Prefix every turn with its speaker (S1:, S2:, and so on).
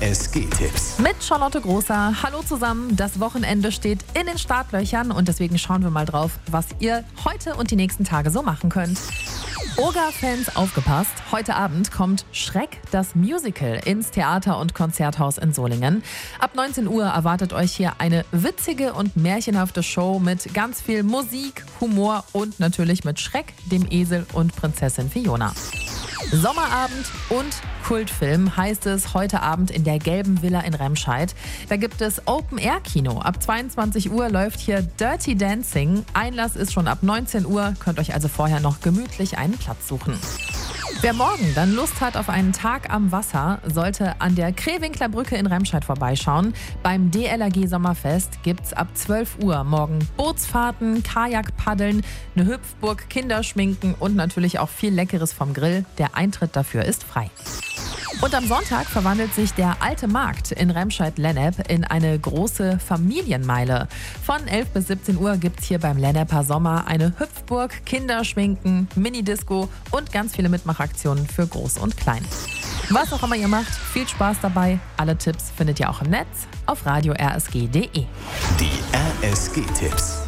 S1: RSG-Tipps.
S2: Mit Charlotte Großer. Hallo zusammen. Das Wochenende steht in den Startlöchern und deswegen schauen wir mal drauf, was ihr heute und die nächsten Tage so machen könnt. Oga-Fans aufgepasst. Heute Abend kommt Schreck, das Musical, ins Theater- und Konzerthaus in Solingen. Ab 19 Uhr erwartet euch hier eine witzige und märchenhafte Show mit ganz viel Musik, Humor und natürlich mit Schreck, dem Esel und Prinzessin Fiona. Sommerabend und Kultfilm heißt es heute Abend in der Gelben Villa in Remscheid. Da gibt es Open-Air-Kino. Ab 22 Uhr läuft hier Dirty Dancing. Einlass ist schon ab 19 Uhr, könnt euch also vorher noch gemütlich einen Platz suchen. Wer morgen dann Lust hat auf einen Tag am Wasser, sollte an der Krewinkler Brücke in Remscheid vorbeischauen. Beim DLRG Sommerfest gibt's ab 12 Uhr morgen Bootsfahrten, Kajakpaddeln, eine Hüpfburg, Kinderschminken und natürlich auch viel Leckeres vom Grill. Der Eintritt dafür ist frei. Und am Sonntag verwandelt sich der Alte Markt in Remscheid-Lennep in eine große Familienmeile. Von 11 bis 17 Uhr gibt es hier beim Lenneper Sommer eine Hüpfburg, Kinderschminken, Minidisco und ganz viele Mitmachaktionen für Groß und Klein. Was auch immer ihr macht, viel Spaß dabei. Alle Tipps findet ihr auch im Netz auf radio-rsg.de.
S1: Die RSG-Tipps.